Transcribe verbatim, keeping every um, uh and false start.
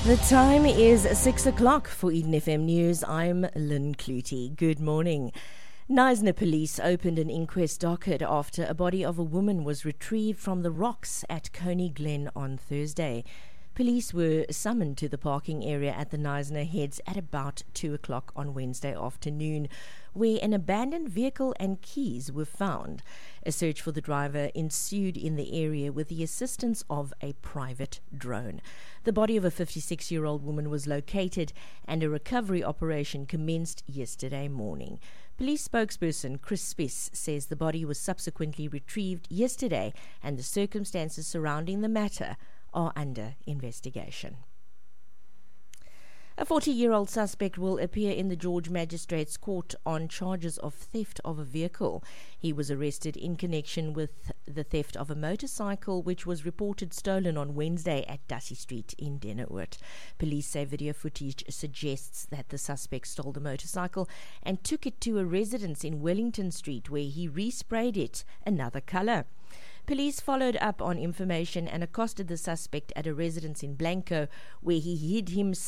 The time is six o'clock for Eden F M News. I'm Lynn Clutie. Good morning. Knysna police opened an inquest docket after a body of a woman was retrieved from the rocks at Coney Glen on Thursday. Police were summoned to the parking area at the Knysna Heads at about two o'clock on Wednesday afternoon, where an abandoned vehicle and keys were found. A search for the driver ensued in the area with the assistance of a private drone. The body of a fifty-six-year-old woman was located and a recovery operation commenced yesterday morning. Police spokesperson Chris Spiss says the body was subsequently retrieved yesterday and the circumstances surrounding the matter are under investigation. A forty-year-old suspect will appear in the George Magistrates Court on charges of theft of a vehicle. He was arrested in connection with the theft of a motorcycle which was reported stolen on Wednesday at Dussey Street in Denneoord. Police say video footage suggests that the suspect stole the motorcycle and took it to a residence in Wellington Street where he resprayed it another colour. Police followed up on information and accosted the suspect at a residence in Blanco where he hid himself